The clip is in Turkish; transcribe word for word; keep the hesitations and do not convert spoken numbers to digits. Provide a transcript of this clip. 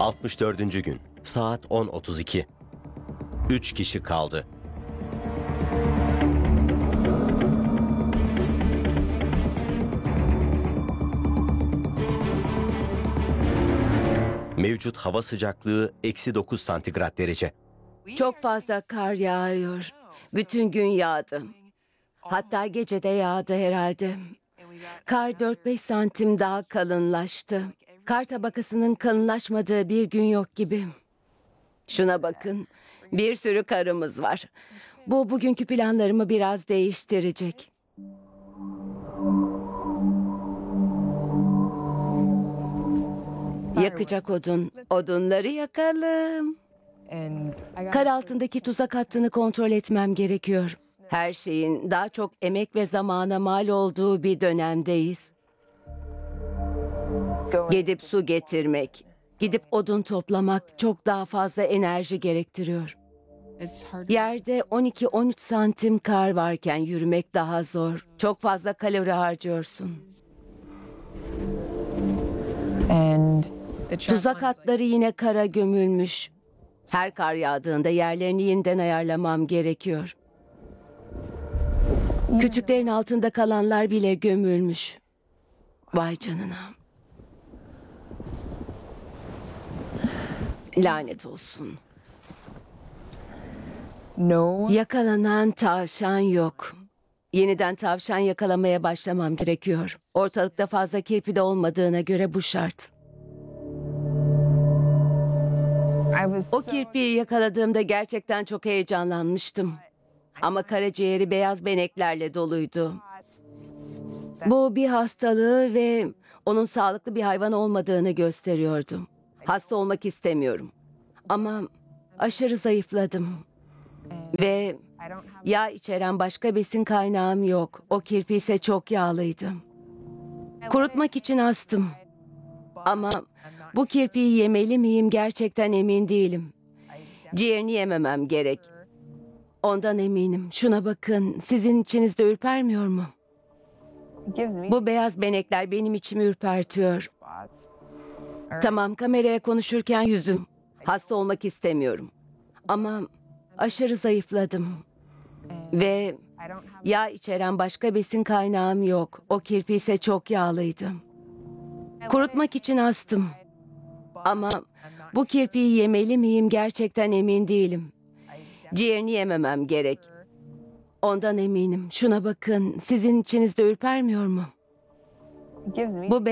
altmış dördüncü gün, saat on otuz iki. Üç kişi kaldı. Mevcut hava sıcaklığı eksi dokuz santigrat derece. Çok fazla kar yağıyor. Bütün gün yağdı. Hatta gece de yağdı herhalde. Kar dört beş santim daha kalınlaştı. Kar tabakasının kalınlaşmadığı bir gün yok gibi. Şuna bakın. Bir sürü karımız var. Bu bugünkü planlarımı biraz değiştirecek. Yakacak odun. Odunları yakalım. Kar altındaki tuzak hattını kontrol etmem gerekiyor. Her şeyin daha çok emek ve zamana mal olduğu bir dönemdeyiz. Gidip su getirmek, gidip odun toplamak çok daha fazla enerji gerektiriyor. Yerde on iki on üç santim kar varken yürümek daha zor. Çok fazla kalori harcıyorsun. Tuzak hatları yine kara gömülmüş. Her kar yağdığında yerlerini yeniden ayarlamam gerekiyor. Kütüklerin altında kalanlar bile gömülmüş. Vay canına. Lanet olsun. Yakalanan tavşan yok. Yeniden tavşan yakalamaya başlamam gerekiyor. Ortalıkta fazla kirpi de olmadığına göre bu şart. O kirpiyi yakaladığımda gerçekten çok heyecanlanmıştım. Ama karaciğeri beyaz beneklerle doluydu. Bu bir hastalığı ve onun sağlıklı bir hayvan olmadığını gösteriyordu. Hasta olmak istemiyorum. Ama aşırı zayıfladım. Ve yağ içeren başka besin kaynağım yok. O kirpi ise çok yağlıydı. Kurutmak için astım. Ama bu kirpiyi yemeli miyim gerçekten emin değilim. Ciğerini yememem gerek. Ondan eminim. Şuna bakın. Sizin içinizde ürpermiyor mu? Bu beyaz benekler benim içimi ürpertiyor. Tamam, kameraya konuşurken yüzüm. Hasta olmak istemiyorum. Ama aşırı zayıfladım. Ve yağ içeren başka besin kaynağım yok. O kirpi ise çok yağlıydı. Kurutmak için astım. Ama bu kirpiyi yemeli miyim gerçekten emin değilim. Ciğerini yememem gerek. Ondan eminim. Şuna bakın. Sizin içinizde ürpermiyor mu? Bu